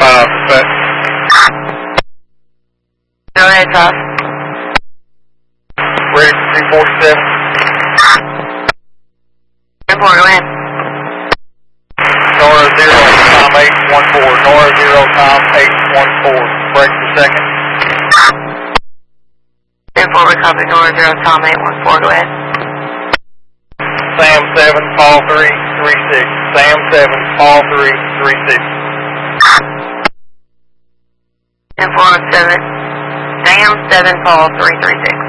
5, set. Go ahead, Todd. Ready for 347. 10-4, go ahead. Nora 0, Tom 814. Nora 0, Tom 814. Break for second. 10-4, we copy Nora 0, Tom 814, go ahead. Sam 7, Paul 3, 36. Sam 7, Paul 3, 36. 10-4, 7. Sam 7, Paul 336.